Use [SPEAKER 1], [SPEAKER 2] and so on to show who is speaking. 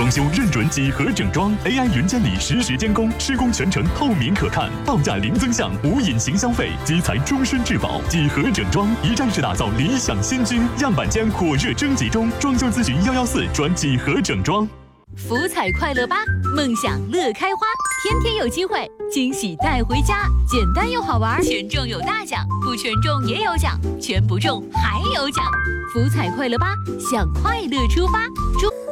[SPEAKER 1] 装修认准几何整装 ，AI 云监理实时监工，施工全程透明可看，报价零增项，无隐形消费，基材终身质保。几何整装一站式打造理想新居，样板间火热征集中，装修咨询114转几何整装。
[SPEAKER 2] 福彩快乐吧，梦想乐开花，天天有机会，惊喜带回家，简单又好玩，全中有大奖，不全中也有奖，全不中还有奖。福彩快乐吧，向快乐出发，祝。